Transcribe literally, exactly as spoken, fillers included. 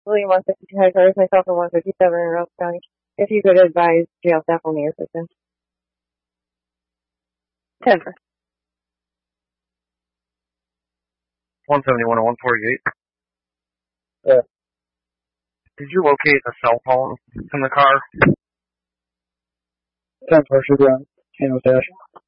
William one fifty-two headquarters, myself and one fifty-seven in Ross County. If you could advise jail staff on the assistance. Denver. one seventy-one and one forty-eight. Yeah. Did you locate a cell phone in the car? ten four, should be on Hanover Dash.